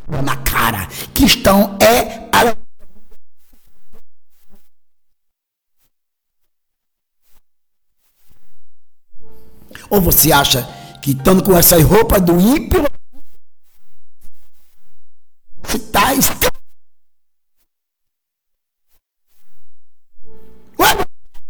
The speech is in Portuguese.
na cara. Cristão é a... Ou você acha que estando com essas roupas do ímpio, você está